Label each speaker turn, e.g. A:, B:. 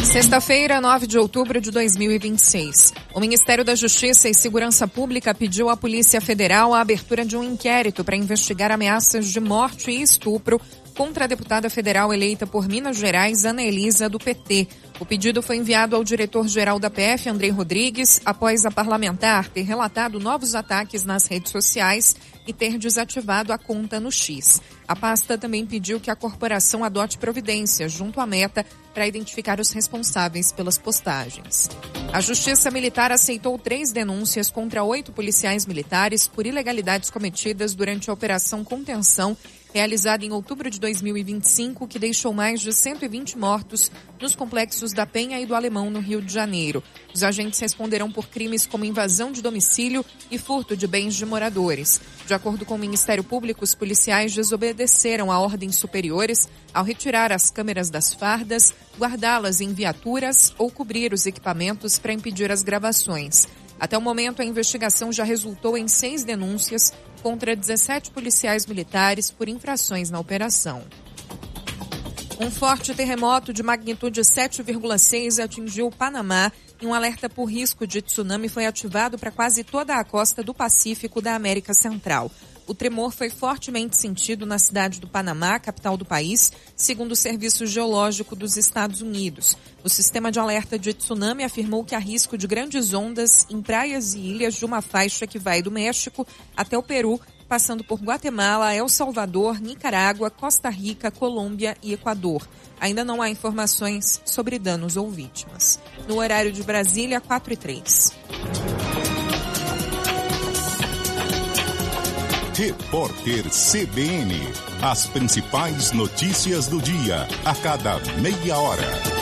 A: Sexta-feira, 9 de outubro de 2026. O Ministério da Justiça e Segurança Pública pediu à Polícia Federal a abertura de um inquérito para investigar ameaças de morte e estupro contra a deputada federal eleita por Minas Gerais, Ana Elisa, do PT. O pedido foi enviado ao diretor-geral da PF, Andrei Rodrigues, após a parlamentar ter relatado novos ataques nas redes sociais e ter desativado a conta no X. A pasta também pediu que a corporação adote providências junto à Meta para identificar os responsáveis pelas postagens. A Justiça Militar aceitou 3 denúncias contra 8 policiais militares por ilegalidades cometidas durante a Operação Contenção, realizada em outubro de 2025, que deixou mais de 120 mortos nos complexos da Penha e do Alemão, no Rio de Janeiro. Os agentes responderão por crimes como invasão de domicílio e furto de bens de moradores. De acordo com o Ministério Público, os policiais desobedeceram a ordens superiores ao retirar as câmeras das fardas, guardá-las em viaturas ou cobrir os equipamentos para impedir as gravações. Até o momento, a investigação já resultou em 6 denúncias contra 17 policiais militares por infrações na operação. Um forte terremoto de magnitude 7,6 atingiu o Panamá e um alerta por risco de tsunami foi ativado para quase toda a costa do Pacífico da América Central. O tremor foi fortemente sentido na cidade do Panamá, capital do país, segundo o Serviço Geológico dos Estados Unidos. O sistema de alerta de tsunami afirmou que há risco de grandes ondas em praias e ilhas de uma faixa que vai do México até o Peru, passando por Guatemala, El Salvador, Nicarágua, Costa Rica, Colômbia e Equador. Ainda não há informações sobre danos ou vítimas. No horário de Brasília, 4h03.
B: Repórter CBN. As principais notícias do dia, a cada meia hora.